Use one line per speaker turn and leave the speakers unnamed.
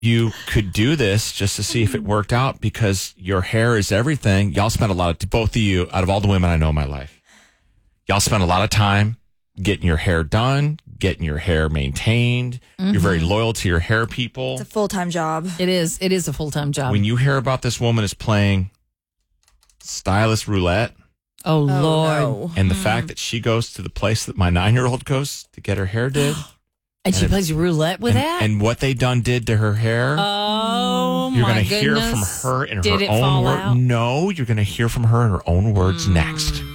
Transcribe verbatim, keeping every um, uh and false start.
you could do this just to see if it worked out because your hair is everything. Y'all spend a lot of, both of you, out of all the women I know in my life, y'all spend a lot of time getting your hair done, getting your hair maintained. Mm-hmm. You're very loyal to your hair people.
It's a full-time job.
It is. It is a full-time job.
When you hear about this woman is playing stylist roulette.
Oh,
oh
Lord.
No.
And the
mm.
fact that she goes to the place that my nine-year-old goes to get her hair did.
And she
and
plays roulette with
and,
that?
And what they done did to her hair.
Oh,
You're
my
going to hear
goodness.
from her in
Did
her
it
own
fall
words.
out?
No, you're going to hear from her in her own words mm. next.